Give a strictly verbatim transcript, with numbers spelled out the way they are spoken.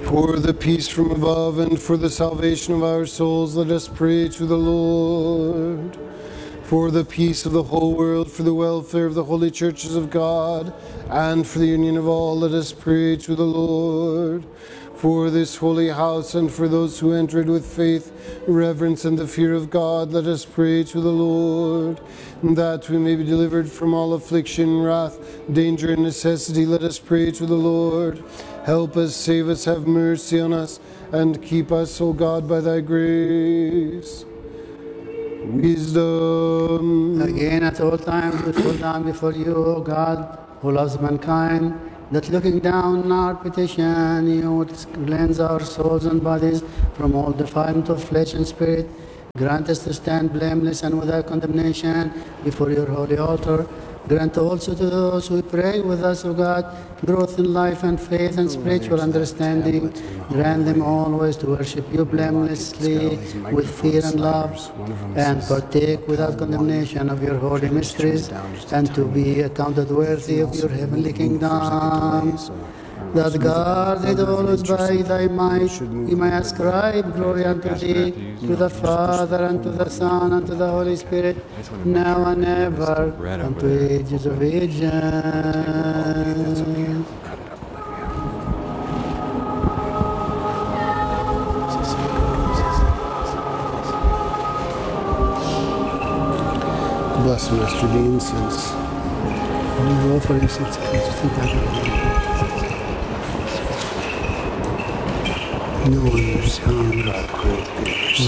For the peace from above and for the salvation of our souls, let us pray to the Lord. For the peace of the whole world, for the welfare of the holy churches of God, and for the union of all, let us pray to the Lord. For this holy house and for those who enter it with faith, reverence, and the fear of God, let us pray to the Lord. That we may be delivered from all affliction, wrath, danger, and necessity, let us pray to the Lord. Help us, save us, have mercy on us, and keep us, O God, by thy grace. Wisdom. Again, at all times, we fall down before you, O God, who loves mankind, that looking down on our petition, you would cleanse our souls and bodies from all defilement of flesh and spirit. Grant us to stand blameless and without condemnation before your holy altar. Grant also to those who pray with us, O God, growth in life and faith and spiritual understanding. Grant them always to worship you blamelessly with fear and love, and partake without condemnation of your holy mysteries, and to be accounted worthy of your heavenly kingdom. That guarded always by thy might, we may ascribe glory unto thee, to the Father, and to the Son, and to the Holy Spirit, now and ever, and to ages of ages. Bless Master the incense. Go for instance. No one understands.